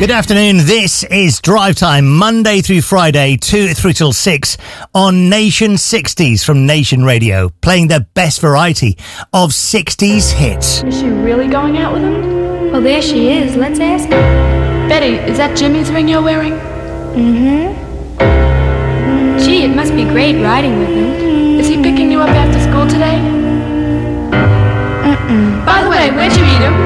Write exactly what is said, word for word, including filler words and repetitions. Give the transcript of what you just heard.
Good afternoon. This is Drive Time, Monday through Friday, two through till six on Nation sixties from Nation Radio, playing the best variety of sixties hits. Is she really going out with him? Well, there she is. Let's ask her. Betty, is that Jimmy's ring you're wearing? Mm-hmm. Gee, it must be great riding with him. Is he picking you up after school today? Mm-mm. By the way, where'd you meet him?